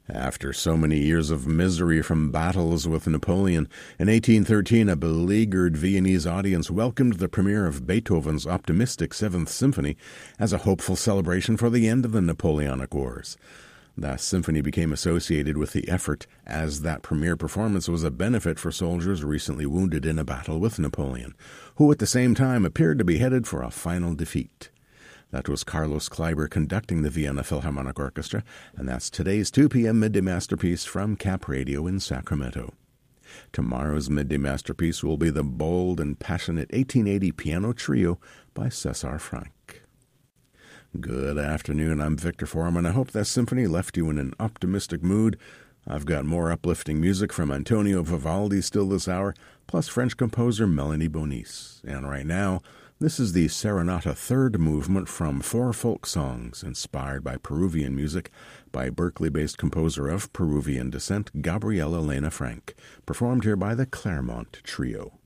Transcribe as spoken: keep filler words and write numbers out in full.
After so many years of misery from battles with Napoleon, in eighteen thirteen a beleaguered Viennese audience welcomed the premiere of Beethoven's optimistic Seventh Symphony as a hopeful celebration for the end of the Napoleonic Wars. The symphony became associated with the effort, as that premiere performance was a benefit for soldiers recently wounded in a battle with Napoleon, who at the same time appeared to be headed for a final defeat. That was Carlos Kleiber conducting the Vienna Philharmonic Orchestra, and that's today's two p.m. Midday Masterpiece from Cap Radio in Sacramento. Tomorrow's Midday Masterpiece will be the bold and passionate eighteen eighty Piano Trio by César Franck. Good afternoon, I'm Victor Foreman. I hope that symphony left you in an optimistic mood. I've got more uplifting music from Antonio Vivaldi still this hour, plus French composer Melanie Bonis. And right now, this is the Serenata Third Movement from Four Folk Songs, inspired by Peruvian music by Berkeley-based composer of Peruvian descent, Gabriela Lena Frank, performed here by the Claremont Trio.